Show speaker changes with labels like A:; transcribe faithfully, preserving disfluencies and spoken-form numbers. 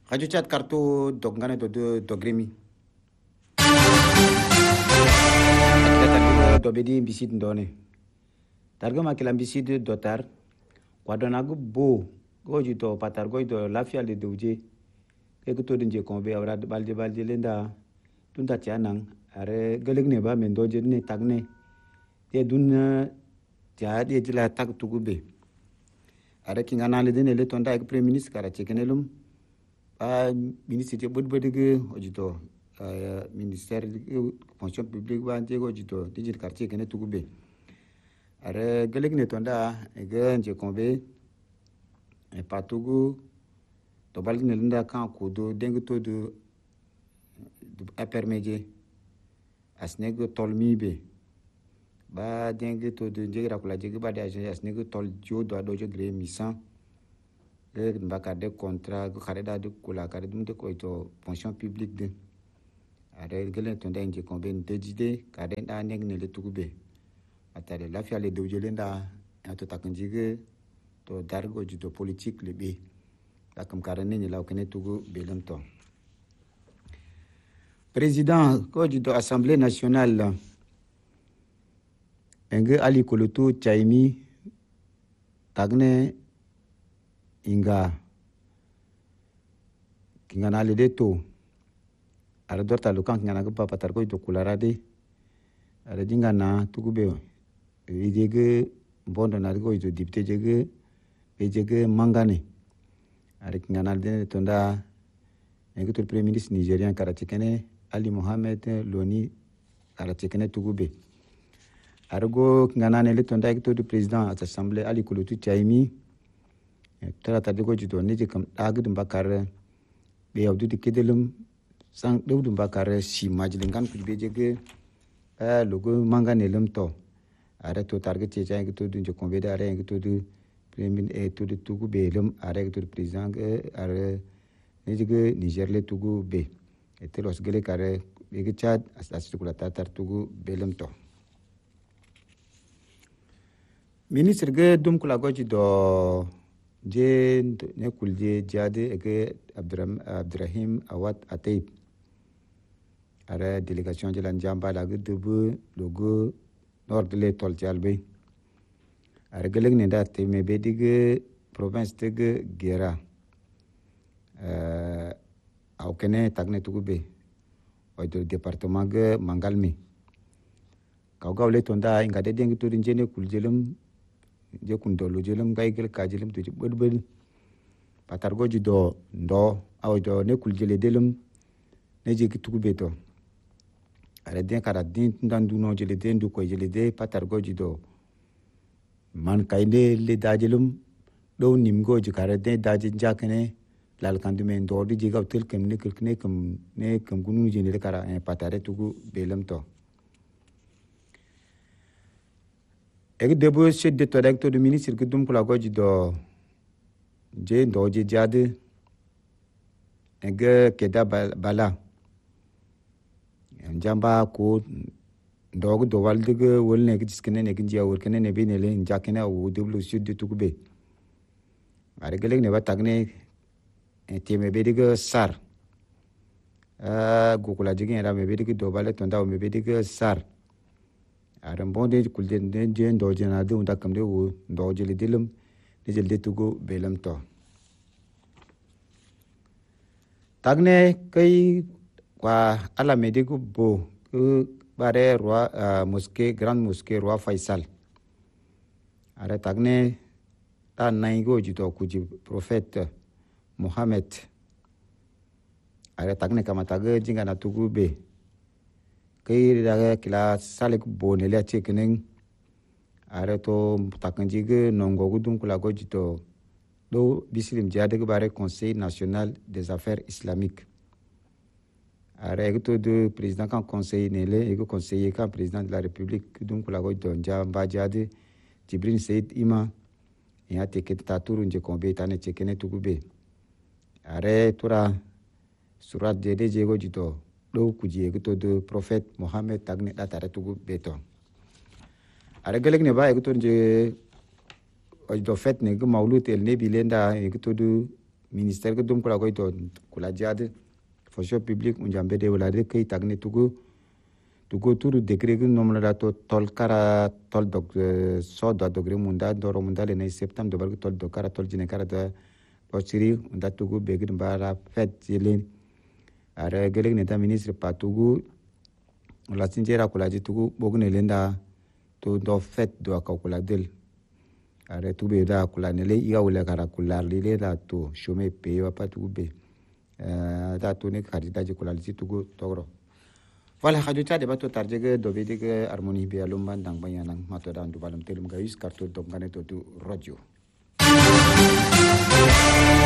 A: Radio Chat Karto Dongane do Dogremi. Akita dobedi bisit ndone. Targa makila bisit dotar. Kwadonagu bo goji to patar goji to lafia le douje. Ekuto dinje kombe awra balje balje lenda tunda tianang are gelegne ba mendoje ne tagne. Te dun tia de jila tak tugube. Are kingana le dene le tonda ek premier ministre kara chekenelum. Ba ministre je bodbodege ojito ministère fonction publique ba je ojito dijil quartier kene tugube. Are gelegne tonda ege nje kombe e patugu to balgne lenda kan kodo dengue to de apermeje asnego tolmibe ba dengue to de jegra kula jege ba de asnego tol jo do do je gre misan e mbaka de contrat go khare da de kula kare dum de ko to fonction publique de are gelen to nje ko ben dejide kare da negne le tugube atare la fia le doje lenda to takanjige to dargo judo politique le be la kam karane ni la kene tugu belam to président ko judo assemblée nationale enge ali kolutu chaimi tagne inga kingana le deto ara dorta lukan kingana ko papa tar ko to kularade ara jingana tugu be idege bondo na ko to dipte jege ejege mangane ari kingana de tonda enge to premier ministre nigérien karatikene Ali Mohamed Loni karatikene tugube argo kingana ne le tonda ege to du président à l'assemblée Ali Kulutu Chaimi tara tade ko jito ne je kam dagdum bakar be yawdu de kedelum sang dewdum bakar si majlingan ku be jege eh logo mangane lum to are to target je enge to du je konbe are enge to du premier et tout de Togo belum avec tout le président are nige Niger le Togo be et los gele kare be Tchad as kula tatar Togo belum to ministre ge dum kula goji do je ne kulje jade ge Abdurrahim Awad Atayib are délégation de l'Anjamba la ge debu logo nord le tol jalbe are geleg ne da te me bedige province de Gera euh au kene tagne tugube o do département ge Mangalmi kaw gaw le tonda inga de dengi to dinjene kuljelum je kundolo jelum gay gel kajelum to bodbel patar goji do ndo aw do ne kuljele delum ne je tugube to are den kara din ndandu no jele den du ko jele de patar goji do man kayde le dajelum do nim goji kare de daje jakene lal kandu men do di jiga tel kem ne kelkne kem ne kem gunu jene le kara en patare tugu belam to ek debo chef de directeur du ministre que dum kula goji do je do je jade ege keda bala njamba ko dog do waldige wolne ke diskene ne ginja wor kene ne binele njakene o deblo sud de tugube are geleg ne batagne teme bedige sar a gokula jige era me bedige do bale tonda o me bedige sar are bonde kulde de je ndo je na de unda kamde o ndo je le dilum ne je le tugo belam to tagne kai kwa ala medigo bo bare roi uh, mosquée grande mosquée roi Faisal are tagne ta naigo jito kuji prophète Mohammed are tagne kama tage jinga na tugube kai daga kila salek bonele chekenen are to takanjige nongo gudum kula go jito do bislim jade bare conseil national des affaires islamiques avec tout de président quand conseiller nele et conseiller quand président de la République donc la go donja mbajade Jibril Said Ima et a teke taturu nje kombe tane chekene tugube are tura surat de de jego jito do kuje to de prophète Mohammed tagne datare tugube to are geleg ne ba e to nje o do fet ne go maulud el ne bilenda e to de ministère ke dum kula ko to kula jade fonction publique unjambe de wala de kay tagne tugu tugu turu décret ke nomla da to tol kara tol dok so do dogre munda doro munda le ne septembre do tol do kara tol jine kara da posiri unda tugu begir bara fet jelen are gelek ne ta ministre patugu la sinjera kula ji tugu bogne lenda to do fet do ka kula del are tu be da kula ne le iga wala kara kula le da to chome pe wa patugu be da to ne khadi da ji kula ji tugu togro voilà khadu ta de bato tarjege do be de harmonie be alumban dang bayanang mato da ndu balum telum gayus kartu dom gane to radio